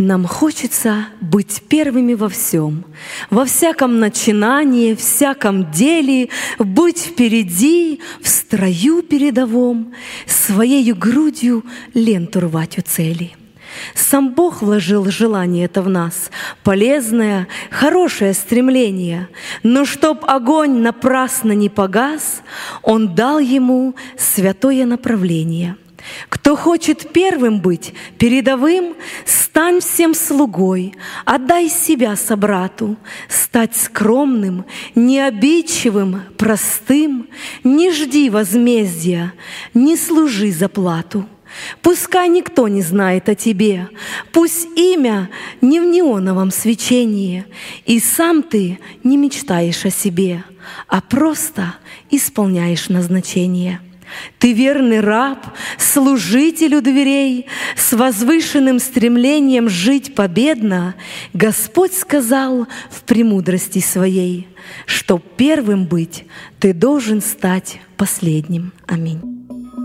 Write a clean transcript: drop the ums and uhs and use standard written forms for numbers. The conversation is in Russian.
Нам хочется быть первыми во всем, во всяком начинании, всяком деле, быть впереди, в строю передовом, своею грудью ленту рвать у цели. Сам Бог вложил желание это в нас, полезное, хорошее стремление, но чтоб огонь напрасно не погас, Он дал ему святое направление. Кто хочет первым быть, передовым, стань всем слугой, отдай себя собрату, стать скромным, необидчивым, простым, не жди возмездия, не служи за плату. Пускай никто не знает о тебе, пусть имя не в неоновом свечении, и сам ты не мечтаешь о себе, а просто исполняешь назначение. Ты верный раб, служитель у дверей, с возвышенным стремлением жить победно. Господь сказал в премудрости своей, что первым быть ты должен стать последним. Аминь.